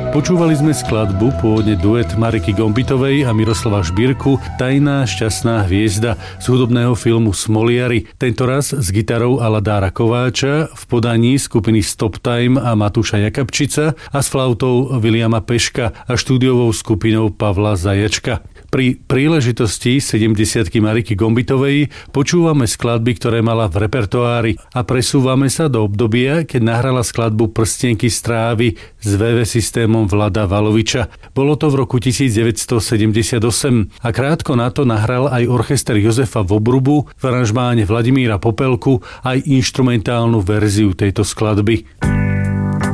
Počúvali sme skladbu, pôvodne duet Mariky Gombitovej a Miroslava Žbírku, Tajná šťastná hviezda z hudobného filmu Smoliari. Tentoraz s gitarou ala Dára Kováča v podaní skupiny Stop Time a Matúša Jakabčica a s flautou Viliama Peška a štúdiovou skupinou Pavla Zajačka. Pri príležitosti 70-ky Mariky Gombitovej počúvame skladby, ktoré mala v repertoári a presúvame sa do obdobia, keď nahrala skladbu Prstienky z trávy s VV systémom Vlada Valoviča. Bolo to v roku 1978 a krátko na to nahral aj orchester Jozefa Vobrubu v aranžmáne Vladimíra Popelku aj inštrumentálnu verziu tejto skladby.